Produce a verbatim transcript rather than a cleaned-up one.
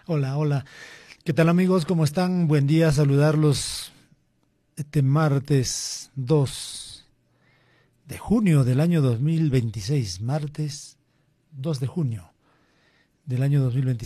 Hola, hola. ¿Qué tal amigos? ¿Cómo están? Buen día, saludarlos este martes dos de junio del año dos mil veintiséis. Martes dos de junio del año dos mil veintiséis.